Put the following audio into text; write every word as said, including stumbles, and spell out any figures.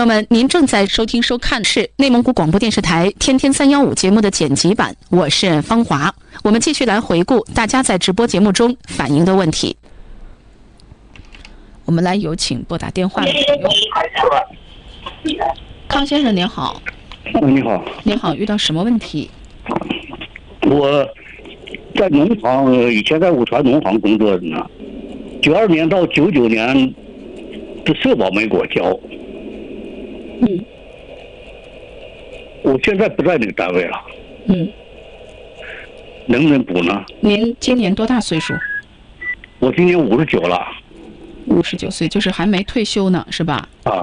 友们，您正在收听收看的是内蒙古广播电视台天天三幺五节目的剪辑版，我是方华。我们继续来回顾大家在直播节目中反映的问题。我们来有请拨打电话的朋友。康先生您好。 哦，你好。 您好，遇到什么问题？ 我在农行，以前在武川农行工作的呢，九二年到九九年的社保没给我交。 嗯。 我现在不在那个单位了。 嗯。 能不能补呢？ 您今年多大岁数？ 我今年五十九了。 五十九岁，就是还没退休呢，是吧？ 啊。